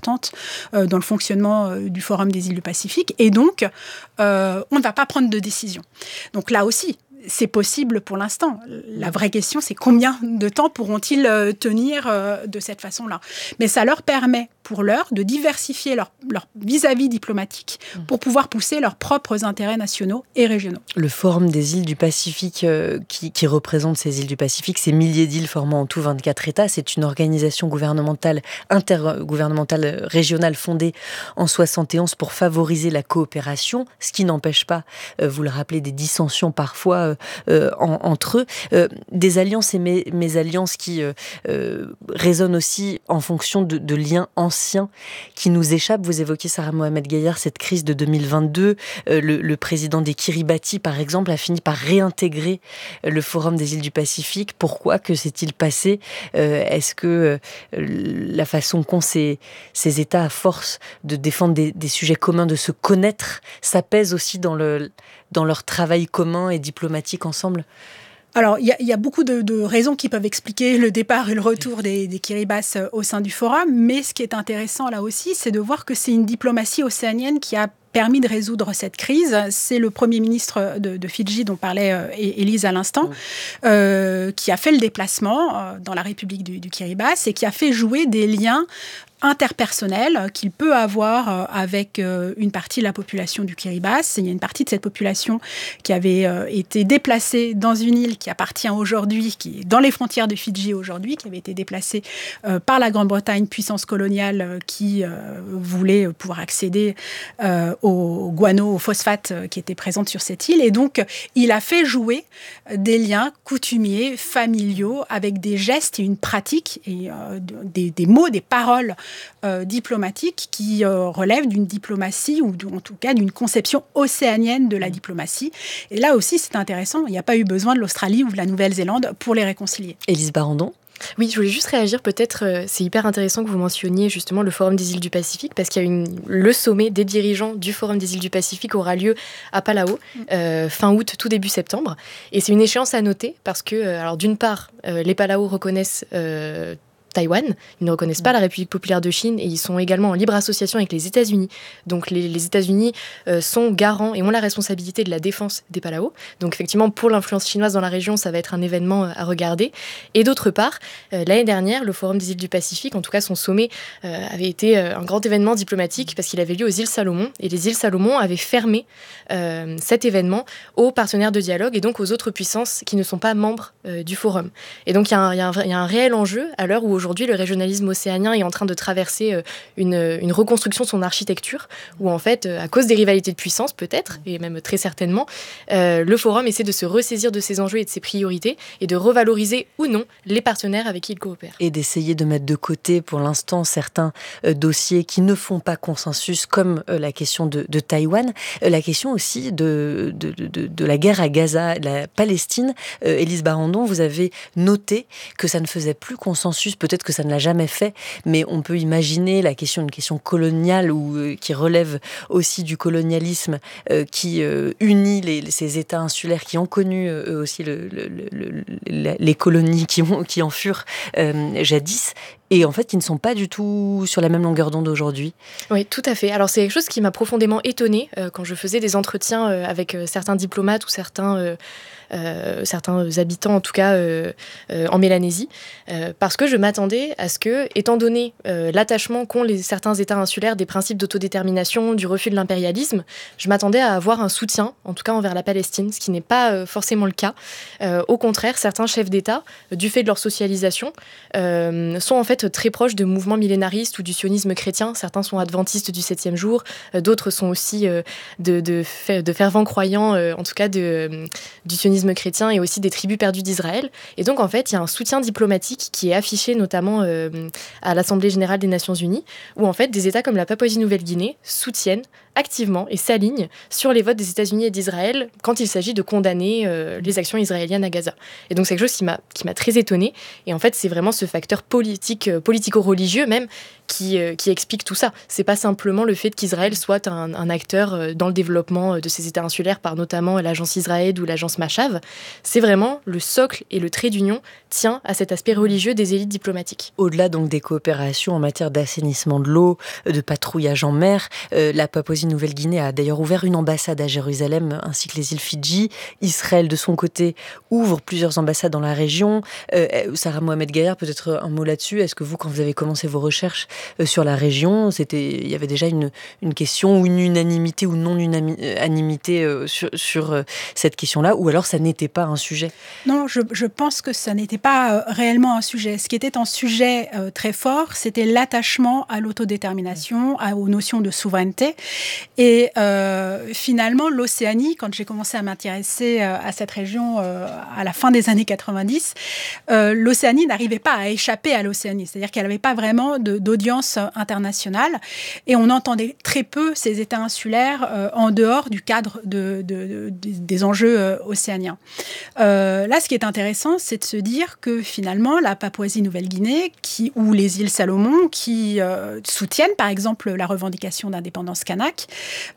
importante dans le fonctionnement du Forum des îles du Pacifique. Et donc, on ne va pas prendre de décision. Donc là aussi, c'est possible pour l'instant. La vraie question, c'est combien de temps pourront-ils tenir de cette façon-là. Mais ça leur permet, pour l'heure, de diversifier leur vis-à-vis diplomatique pour pouvoir pousser leurs propres intérêts nationaux et régionaux. Le Forum des îles du Pacifique, qui représente ces îles du Pacifique, ces milliers d'îles formant en tout 24 États, c'est une organisation gouvernementale, intergouvernementale régionale fondée en 71 pour favoriser la coopération, ce qui n'empêche pas, vous le rappelez, des dissensions parfois entre eux, des alliances et mésalliances qui résonnent aussi en fonction de liens anciens qui nous échappent. Vous évoquez, Sarah Mohamed Gaillard, cette crise de 2022. Le président des Kiribati, par exemple, a fini par réintégrer le Forum des îles du Pacifique. Pourquoi? Que s'est-il passé? Est-ce que la façon qu'ont ces États, à force de défendre des sujets communs, de se connaître, ça pèse aussi dans leur travail commun et diplomatique ensemble? Alors, il y a beaucoup de raisons qui peuvent expliquer le départ et le retour des Kiribati au sein du Forum, mais ce qui est intéressant là aussi, c'est de voir que c'est une diplomatie océanienne qui a permis de résoudre cette crise. C'est le Premier ministre de Fidji, dont parlait Élise à l'instant, qui a fait le déplacement dans la République du Kiribati et qui a fait jouer des liens interpersonnel qu'il peut avoir avec une partie de la population du Kiribati. Il y a une partie de cette population qui avait été déplacée dans une île qui appartient aujourd'hui, qui est dans les frontières de Fidji aujourd'hui, qui avait été déplacée par la Grande-Bretagne, puissance coloniale qui voulait pouvoir accéder au guano, au phosphate qui était présente sur cette île. Et donc, il a fait jouer des liens coutumiers, familiaux, avec des gestes et une pratique, et des mots, des paroles diplomatique qui relève d'une diplomatie ou en tout cas d'une conception océanienne de la diplomatie. Et là aussi, c'est intéressant. Il n'y a pas eu besoin de l'Australie ou de la Nouvelle-Zélande pour les réconcilier. Élise Barandon. Oui, je voulais juste réagir, peut-être, c'est hyper intéressant que vous mentionniez justement le Forum des îles du Pacifique, parce qu'il y a le sommet des dirigeants du Forum des îles du Pacifique aura lieu à Palau, fin août, tout début septembre. Et c'est une échéance à noter, parce que, alors d'une part, les Palau reconnaissent Taïwan, ils ne reconnaissent pas la République populaire de Chine et ils sont également en libre association avec les États-Unis. Donc les États-Unis sont garants et ont la responsabilité de la défense des Palau. Donc effectivement, pour l'influence chinoise dans la région, ça va être un événement à regarder. Et d'autre part, l'année dernière, le Forum des îles du Pacifique, en tout cas son sommet, avait été un grand événement diplomatique parce qu'il avait lieu aux îles Salomon. Et les îles Salomon avaient fermé cet événement aux partenaires de dialogue et donc aux autres puissances qui ne sont pas membres du Forum. Et donc il y a un réel enjeu à l'heure où aujourd'hui, le régionalisme océanien est en train de traverser une reconstruction de son architecture, où en fait, à cause des rivalités de puissance peut-être, et même très certainement, le Forum essaie de se ressaisir de ses enjeux et de ses priorités, et de revaloriser ou non les partenaires avec qui il coopère. Et d'essayer de mettre de côté pour l'instant certains dossiers qui ne font pas consensus, comme la question de Taïwan, la question aussi de la guerre à Gaza, la Palestine. Élise Barandon, vous avez noté que ça ne faisait plus consensus, peut-être que ça ne l'a jamais fait, mais on peut imaginer une question coloniale ou qui relève aussi du colonialisme qui unit ces États insulaires qui ont connu eux aussi les colonies qui en furent jadis. Et en fait, ils ne sont pas du tout sur la même longueur d'onde aujourd'hui. Oui, tout à fait. Alors, c'est quelque chose qui m'a profondément étonnée quand je faisais des entretiens avec certains diplomates ou certains habitants, en tout cas, en Mélanésie, parce que je m'attendais à ce que, étant donné l'attachement qu'ont certains États insulaires des principes d'autodétermination, du refus de l'impérialisme, je m'attendais à avoir un soutien, en tout cas envers la Palestine, ce qui n'est pas forcément le cas. Au contraire, certains chefs d'État, du fait de leur socialisation, sont en fait très proches de mouvements millénaristes ou du sionisme chrétien. Certains sont adventistes du 7e jour, d'autres sont aussi de fervents croyants, en tout cas du sionisme chrétien et aussi des tribus perdues d'Israël. Et donc, en fait, il y a un soutien diplomatique qui est affiché notamment à l'Assemblée générale des Nations unies, où en fait, des États comme la Papouasie-Nouvelle-Guinée soutiennent activement et s'alignent sur les votes des États-Unis et d'Israël quand il s'agit de condamner les actions israéliennes à Gaza. Et donc, c'est quelque chose qui m'a très étonnée. Et en fait, c'est vraiment ce facteur politico-religieux même qui explique tout ça. C'est pas simplement le fait qu'Israël soit un acteur dans le développement de ces États insulaires par notamment l'agence Israël ou l'agence Machav. C'est vraiment le socle et le trait d'union tient à cet aspect religieux des élites diplomatiques. Au-delà donc des coopérations en matière d'assainissement de l'eau, de patrouillage en mer, la Papouasie-Nouvelle-Guinée a d'ailleurs ouvert une ambassade à Jérusalem ainsi que les îles Fidji. Israël, de son côté, ouvre plusieurs ambassades dans la région. Sarah Mohamed Gaillard, peut-être un mot là-dessus. Est-ce que vous, quand vous avez commencé vos recherches sur la région, il y avait déjà une question ou une unanimité ou non-unanimité sur cette question-là, ou alors ça n'était pas un sujet? Non, je pense que ça n'était pas réellement un sujet. Ce qui était un sujet très fort, c'était l'attachement à l'autodétermination, aux notions de souveraineté. Et finalement, l'Océanie, quand j'ai commencé à m'intéresser à cette région à la fin des années 90, l'Océanie n'arrivait pas à échapper à l'Océanie. C'est-à-dire qu'elle n'avait pas vraiment d'audience internationale. Et on entendait très peu ces États insulaires en dehors du cadre des enjeux océaniens. Là, ce qui est intéressant, c'est de se dire que finalement, la Papouasie-Nouvelle-Guinée ou les îles Salomon, qui soutiennent par exemple la revendication d'indépendance kanak,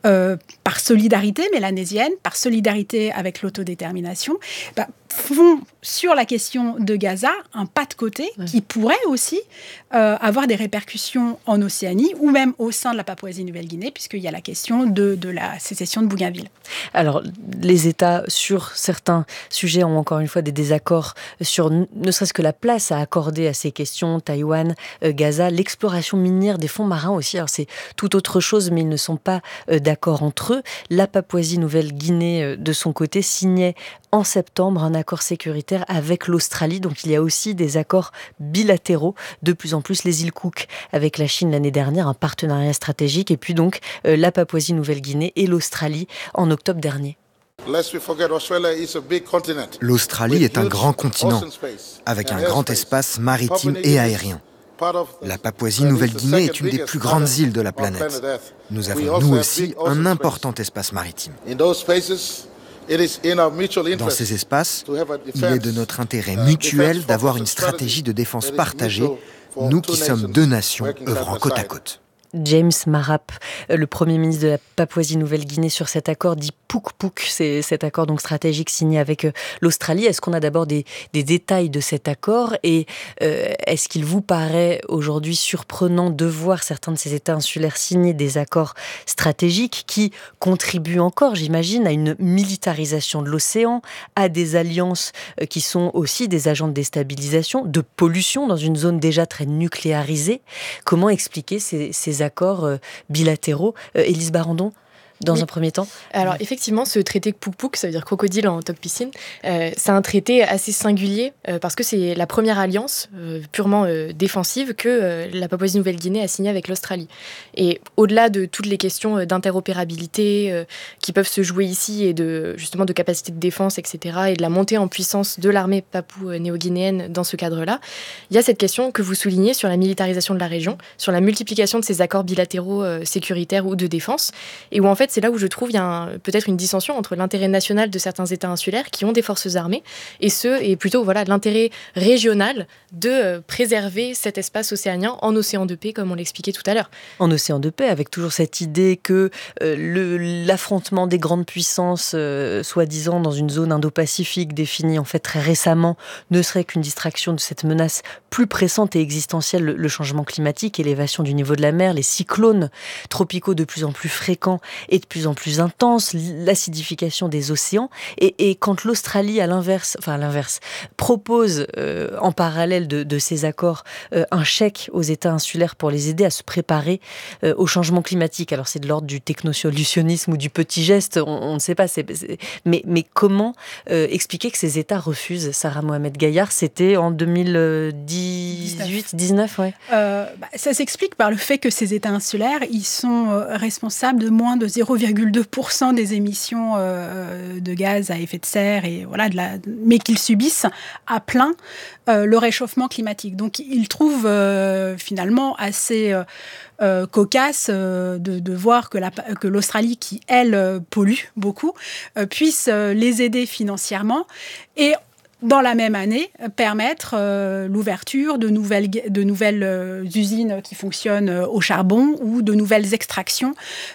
par solidarité mélanésienne, par solidarité avec l'autodétermination, font sur la question de Gaza un pas de côté qui pourrait aussi avoir des répercussions en Océanie ou même au sein de la Papouasie-Nouvelle-Guinée, puisqu'il y a la question de la sécession de Bougainville. Alors, les États, sur certains sujets, ont encore une fois des désaccords sur ne serait-ce que la place à accorder à ces questions, Taïwan, Gaza, l'exploration minière des fonds marins aussi. Alors, c'est tout autre chose, mais ils ne sont pas d'accord entre eux. La Papouasie-Nouvelle-Guinée, de son côté, signait en septembre un accord sécuritaire avec l'Australie. Donc il y a aussi des accords bilatéraux. De plus en plus, les îles Cook avec la Chine l'année dernière, un partenariat stratégique. Et puis donc la Papouasie-Nouvelle-Guinée et l'Australie en octobre dernier. L'Australie est un grand continent, avec un grand espace maritime et aérien. La Papouasie-Nouvelle-Guinée est une des plus grandes îles de la planète. Nous avons, nous aussi, un important espace maritime. Dans ces espaces, il est de notre intérêt mutuel d'avoir une stratégie de défense partagée, nous qui sommes deux nations œuvrant côte à côte. James Marap, le Premier ministre de la Papouasie-Nouvelle-Guinée, sur cet accord dit Pouk-Pouk, c'est cet accord donc stratégique signé avec l'Australie. Est-ce qu'on a d'abord des détails de cet accord et est-ce qu'il vous paraît aujourd'hui surprenant de voir certains de ces États insulaires signer des accords stratégiques qui contribuent encore, j'imagine, à une militarisation de l'océan, à des alliances qui sont aussi des agents de déstabilisation, de pollution dans une zone déjà très nucléarisée? Comment expliquer ces accords bilatéraux? Élise Barandon, dans un premier temps. Alors effectivement, ce traité Pouk-Pouk, ça veut dire crocodile en toc piscine, c'est un traité assez singulier parce que c'est la première alliance purement défensive que la Papouasie-Nouvelle-Guinée a signée avec l'Australie. Et au-delà de toutes les questions d'interopérabilité qui peuvent se jouer ici et justement de capacité de défense, etc., et de la montée en puissance de l'armée papou-néo-guinéenne dans ce cadre-là, il y a cette question que vous soulignez sur la militarisation de la région, sur la multiplication de ces accords bilatéraux sécuritaires ou de défense, et où en fait c'est là où je trouve il y a peut-être une dissension entre l'intérêt national de certains États insulaires qui ont des forces armées et plutôt l'intérêt régional de préserver cet espace océanien en océan de paix, comme on l'expliquait tout à l'heure. En océan de paix, avec toujours cette idée que l'affrontement des grandes puissances, soi-disant dans une zone indo-pacifique définie en fait très récemment, ne serait qu'une distraction de cette menace plus pressante et existentielle, le changement climatique, élévation du niveau de la mer, les cyclones tropicaux de plus en plus fréquents et de plus en plus intense, l'acidification des océans. Et quand l'Australie, à l'inverse, propose en parallèle de ces accords un chèque aux États insulaires pour les aider à se préparer au changement climatique. Alors c'est de l'ordre du technosolutionnisme ou du petit geste, on ne sait pas. Mais comment expliquer que ces États refusent? Sarah Mohamed Gaillard, c'était en 2018-19, ouais. Ça s'explique par le fait que ces États insulaires, ils sont responsables de moins de 0,2% des émissions de gaz à effet de serre, mais qu'ils subissent à plein le réchauffement climatique. Donc ils trouvent finalement assez cocasse de voir que l'Australie, qui elle pollue beaucoup, puisse les aider financièrement. Et dans la même année, permettre l'ouverture de nouvelles usines qui fonctionnent au charbon ou de nouvelles extractions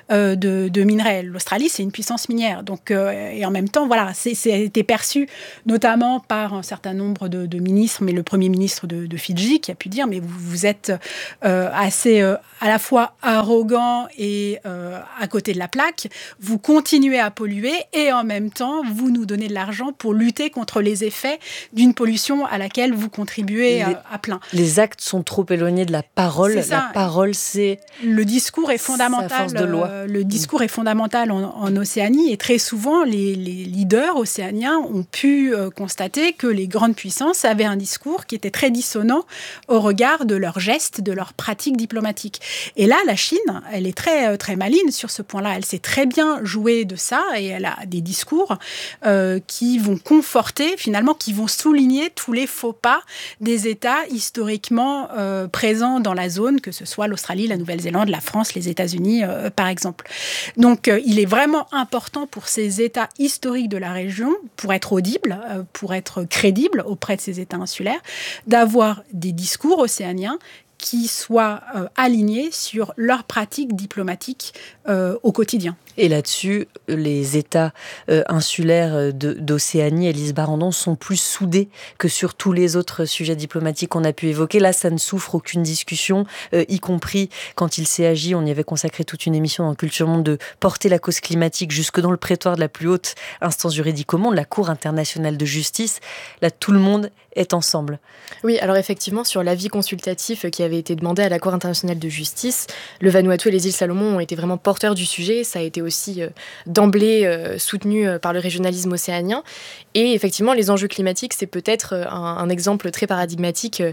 de minerais. L'Australie, c'est une puissance minière. Donc, et en même temps, voilà, c'est été perçu notamment par un certain nombre de ministres, mais le Premier ministre de Fidji qui a pu dire « mais vous êtes assez à la fois arrogant et à côté de la plaque, vous continuez à polluer et en même temps, vous nous donnez de l'argent pour lutter contre les effets d'une pollution à laquelle vous contribuez à plein. » Les actes sont trop éloignés de la parole. La parole, c'est... Le discours est fondamental. Force de loi. Le discours est fondamental en Océanie et très souvent, les leaders océaniens ont pu constater que les grandes puissances avaient un discours qui était très dissonant au regard de leurs gestes, de leurs pratiques diplomatiques. Et là, la Chine, elle est très, très maligne sur ce point-là. Elle sait très bien jouer de ça et elle a des discours qui vont conforter, finalement, qui vont souligner tous les faux pas des États historiquement présents dans la zone, que ce soit l'Australie, la Nouvelle-Zélande, la France, les États-Unis, par exemple. Donc, il est vraiment important pour ces États historiques de la région, pour être audibles, pour être crédibles auprès de ces États insulaires, d'avoir des discours océaniens qui soient alignés sur leurs pratiques diplomatiques au quotidien. Et là-dessus, les États insulaires d'Océanie, Élise Barandon, sont plus soudés que sur tous les autres sujets diplomatiques qu'on a pu évoquer. Là, ça ne souffre aucune discussion, y compris quand il s'est agi, on y avait consacré toute une émission dans Culture Monde, de porter la cause climatique jusque dans le prétoire de la plus haute instance juridique au monde, la Cour internationale de justice. Là, tout le monde est ensemble. Oui, alors effectivement, sur l'avis consultatif qui avait été demandé à la Cour internationale de justice, le Vanuatu et les îles Salomon ont été vraiment porteurs du sujet. Ça a été aussi d'emblée soutenu par le régionalisme océanien. Et effectivement, les enjeux climatiques, c'est peut-être un exemple très paradigmatique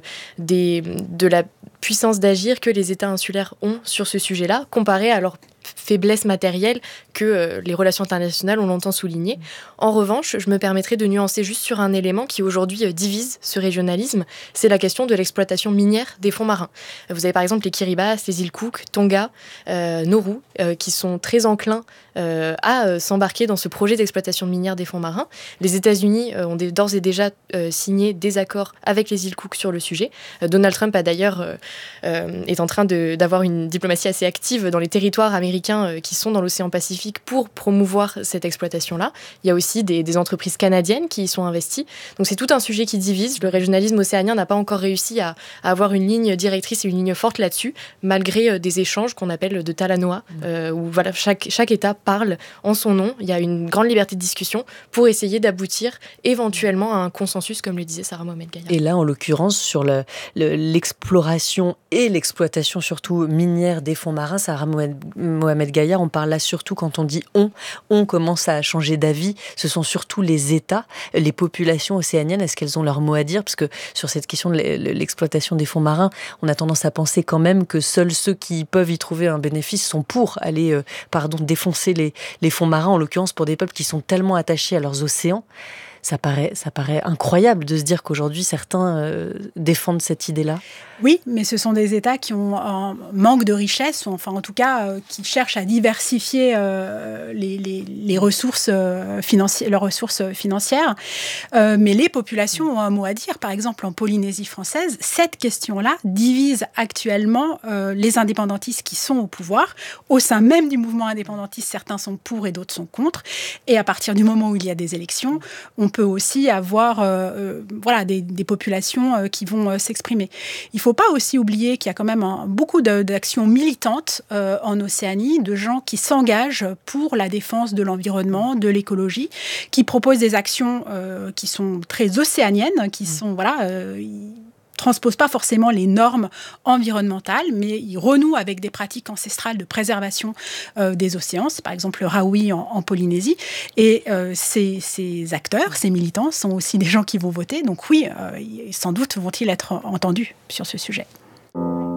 de la puissance d'agir que les États insulaires ont sur ce sujet-là, comparé à leur faiblesse matérielle que les relations internationales ont longtemps souligné. En revanche, je me permettrai de nuancer juste sur un élément qui aujourd'hui divise ce régionalisme, c'est la question de l'exploitation minière des fonds marins. Vous avez par exemple les Kiribati, les îles Cook, Tonga, Nauru, qui sont très enclins à s'embarquer dans ce projet d'exploitation minière des fonds marins. Les États-Unis ont d'ores et déjà signé des accords avec les îles Cook sur le sujet. Donald Trump a d'ailleurs est en train d'avoir une diplomatie assez active dans les territoires américains qui sont dans l'océan Pacifique pour promouvoir cette exploitation-là. Il y a aussi des entreprises canadiennes qui y sont investies. Donc c'est tout un sujet qui divise. Le régionalisme océanien n'a pas encore réussi à avoir une ligne directrice et une ligne forte là-dessus, malgré des échanges qu'on appelle de Talanoa, où voilà, chaque État parle en son nom. Il y a une grande liberté de discussion pour essayer d'aboutir éventuellement à un consensus, comme le disait Sarah Mohamed-Gaillard. Et là, en l'occurrence, sur l'exploration et l'exploitation surtout minière des fonds marins, Sarah Mohamed-Gaillard, on parle là surtout quand on dit on commence à changer d'avis, ce sont surtout les États, les populations océaniennes, est-ce qu'elles ont leur mot à dire? Parce que sur cette question de l'exploitation des fonds marins, on a tendance à penser quand même que seuls ceux qui peuvent y trouver un bénéfice sont pour aller défoncer les fonds marins, en l'occurrence pour des peuples qui sont tellement attachés à leurs océans. Ça paraît incroyable de se dire qu'aujourd'hui, certains défendent cette idée-là. Oui, mais ce sont des États qui ont un manque de richesse, ou enfin en tout cas qui cherchent à diversifier les ressources financières, leurs ressources financières. Mais les populations ont un mot à dire. Par exemple, en Polynésie française, cette question-là divise actuellement les indépendantistes qui sont au pouvoir. Au sein même du mouvement indépendantiste, certains sont pour et d'autres sont contre. Et à partir du moment où il y a des élections, on peut aussi avoir des populations qui vont s'exprimer. Il ne faut pas aussi oublier qu'il y a quand même beaucoup d'actions militantes en Océanie, de gens qui s'engagent pour la défense de l'environnement, de l'écologie, qui proposent des actions qui sont très océaniennes, qui sont transposent pas forcément les normes environnementales, mais ils renouent avec des pratiques ancestrales de préservation des océans. C'est par exemple le Raoui en Polynésie. Et ces acteurs, ces militants, sont aussi des gens qui vont voter. Donc oui, sans doute vont-ils être entendus sur ce sujet.